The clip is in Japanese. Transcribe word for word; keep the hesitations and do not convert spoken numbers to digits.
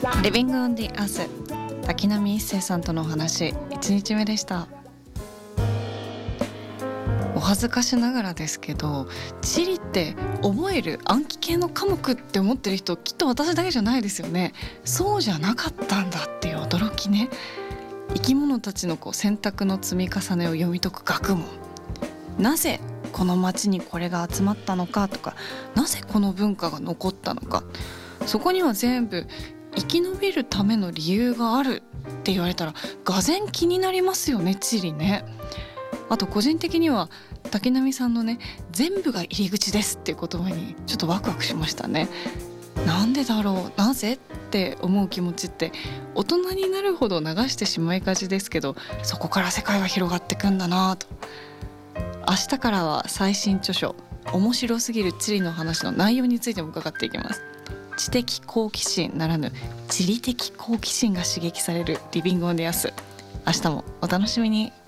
リビングオンディアース、滝波一生さんとのお話いちにちめでした。お恥ずかしながらですけど、地理って覚える暗記系の科目って思ってる人きっと私だけじゃないですよね。そうじゃなかったんだっていう驚きね。生き物たちのこう選択の積み重ねを読み解く学問、なぜこの町にこれが集まったのかとか、なぜこの文化が残ったのか、そこには全部生き延びるための理由があるって言われたらがぜん気になりますよね、地理ね。あと個人的には滝波さんのね、全部が入り口ですっていう言葉にちょっとワクワクしましたね。なんでだろう、なぜって思う気持ちって大人になるほど流してしまいがちですけど、そこから世界が広がってくんだなと。明日からは最新著書、面白すぎる地理の話の内容についても伺っていきます。知的好奇心ならぬ地理的好奇心が刺激されるリビングオンディアス、明日もお楽しみに。